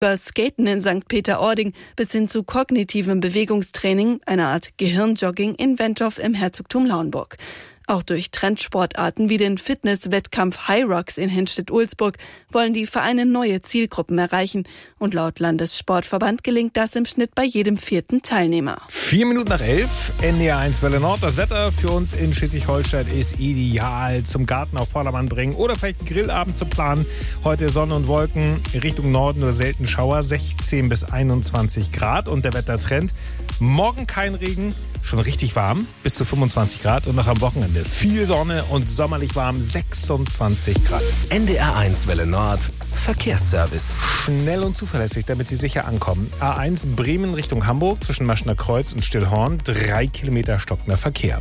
Über Skaten in St. Peter-Ording bis hin zu kognitivem Bewegungstraining, einer Art Gehirnjogging in Wentorf im Herzogtum Lauenburg. Auch durch Trendsportarten wie den Fitness-Wettkampf High Rocks in Henstedt-Ulzburg wollen die Vereine neue Zielgruppen erreichen. Und laut Landessportverband gelingt das im Schnitt bei jedem 4. Teilnehmer. 11:04, NDR 1 Welle Nord. Das Wetter für uns in Schleswig-Holstein ist ideal. Zum Garten auf Vordermann bringen oder vielleicht einen Grillabend zu planen. Heute Sonne und Wolken, Richtung Norden nur selten Schauer, 16 bis 21 Grad. Und der Wettertrend, morgen kein Regen, schon richtig warm, bis zu 25 Grad. Und noch am Wochenende viel Sonne und sommerlich warm, 26 Grad. NDR 1 Welle Nord, Verkehrsservice. Schnell und zuverlässig, damit Sie sicher ankommen. A1 Bremen Richtung Hamburg zwischen Maschner Kreuz und Stillhorn, 3 Kilometer stockender Verkehr.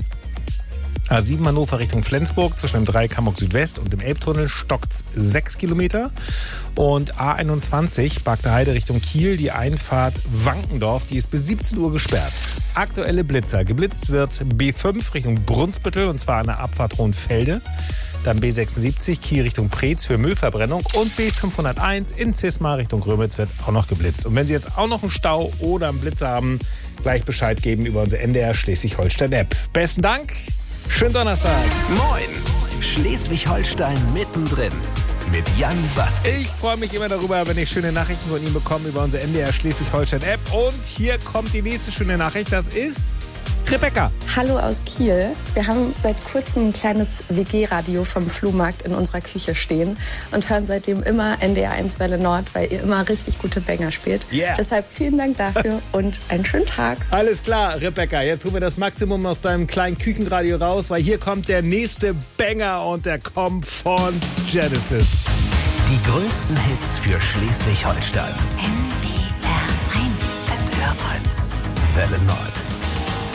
A7 Hannover Richtung Flensburg zwischen dem Dreieck Hamburg Südwest und dem Elbtunnel stockt's 6 Kilometer. Und A21 Bagda Heide Richtung Kiel, die Einfahrt Wankendorf, die ist bis 17 Uhr gesperrt. Aktuelle Blitzer. Geblitzt wird B5 Richtung Brunsbüttel und zwar an der Abfahrt Hohenfelde. Dann B76 Kiel Richtung Preetz für Müllverbrennung und B501 in Zismar Richtung Grömitz wird auch noch geblitzt. Und wenn Sie jetzt auch noch einen Stau oder einen Blitzer haben, gleich Bescheid geben über unsere NDR Schleswig-Holstein-App. Besten Dank. Schönen Donnerstag. Moin, Schleswig-Holstein mittendrin mit Jan Bastik. Ich freue mich immer darüber, wenn ich schöne Nachrichten von Ihnen bekomme über unsere NDR Schleswig-Holstein-App. Und hier kommt die nächste schöne Nachricht, das ist Rebecca. Hallo aus Kiel. Wir haben seit kurzem ein kleines WG-Radio vom Flohmarkt in unserer Küche stehen und hören seitdem immer NDR 1 Welle Nord, weil ihr immer richtig gute Banger spielt. Yeah. Deshalb vielen Dank dafür und einen schönen Tag. Alles klar, Rebecca. Jetzt holen wir das Maximum aus deinem kleinen Küchenradio raus, weil hier kommt der nächste Banger und der kommt von Genesis. Die größten Hits für Schleswig-Holstein. NDR 1. NDR 1. Welle Nord.